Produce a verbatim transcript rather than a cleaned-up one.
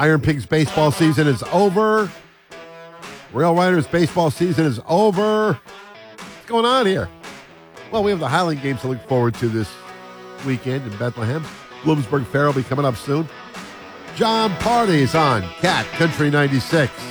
Iron Pigs baseball season is over. Rail Riders baseball season is over. What's going on here? Well, we have the Highland Games to look forward to this weekend in Bethlehem. Bloomsburg Fair will be coming up soon. John Party's on Cat Country ninety-six.